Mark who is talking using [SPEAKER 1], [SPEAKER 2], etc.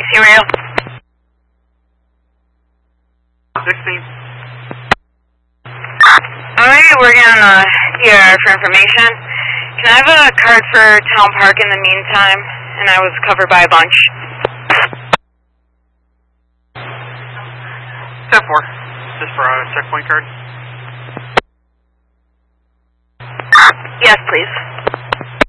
[SPEAKER 1] T-Rail.
[SPEAKER 2] 16.
[SPEAKER 1] Alright, we're gonna here for information. Can I have a card for Town Park in the meantime? And I was covered by a bunch.
[SPEAKER 2] 10-4. Just for a checkpoint card.
[SPEAKER 1] Yes, please.